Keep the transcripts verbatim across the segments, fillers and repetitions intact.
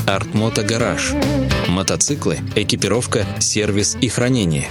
Артмото Гараж. Мотоциклы, экипировка, сервис и хранение.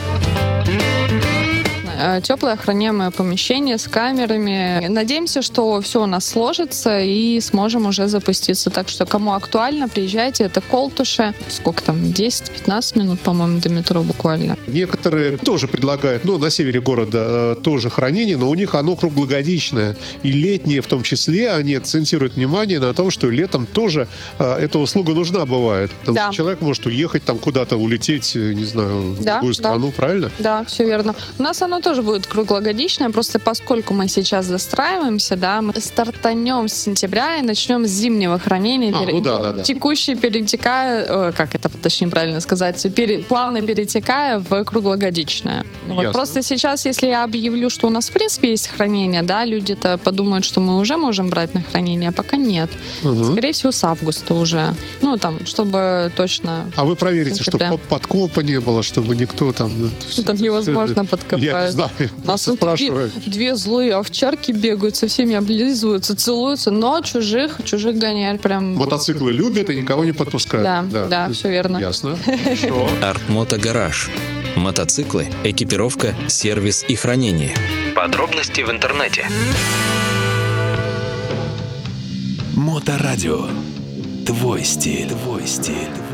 Теплое охраняемое помещение с камерами. Надеемся, что все у нас сложится и сможем уже запуститься. Так что, кому актуально, приезжайте. Это Колтуше. Сколько там? десять-пятнадцать минут, по-моему, до метро буквально. Некоторые тоже предлагают, ну, на севере города тоже хранение, но у них оно круглогодичное. И летнее в том числе. Они акцентируют внимание на том, что летом тоже э, эта услуга нужна бывает. Потому Да. что человек может уехать там куда-то, улететь, не знаю, в Да, другую да. страну, правильно? Да, все верно. У нас оно тоже будет круглогодичное, просто поскольку мы сейчас застраиваемся, да, мы стартанем с сентября и начнем с зимнего хранения. А, ну да, да, да. Текущий перетекая, э, как это точнее правильно сказать, пере- плавно перетекая в круглогодичное. Вот Ясно. просто сейчас, если я объявлю, что у нас в принципе есть хранение, да, люди-то подумают, что мы уже можем брать на хранение, а пока нет. Угу. Скорее всего, с августа уже. Ну, там, чтобы точно... А вы проверите, чтобы Сентября. подкопа не было, чтобы никто там... Ну, там невозможно подкопать. Я не знаю, У нас просто тут две, спрашиваю. две злые овчарки бегают, со всеми облизываются, целуются, но чужих, чужих гонять прям... Мотоциклы любят и никого не подпускают. Да, да, все верно. Ясно. Хорошо. Артмото Гараж. Мотоциклы, экипировка, сервис и хранение. Подробности в интернете. Моторадио. Твой стиль. Твой стиль.